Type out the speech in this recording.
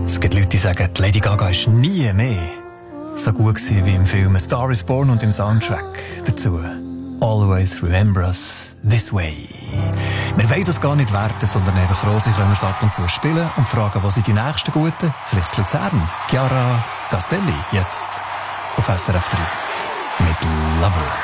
Es gibt Leute, die sagen, die Lady Gaga ist nie mehr so gut gewesen wie im Film A Star is Born und im Soundtrack dazu. Always remember us this way. Wir wollen das gar nicht werten, sondern einfach froh sein, können wir es ab und zu spielen und fragen, was sind die nächsten Guten? Vielleicht in Luzern. Chiara Castelli, jetzt auf SRF 3 mit Lover.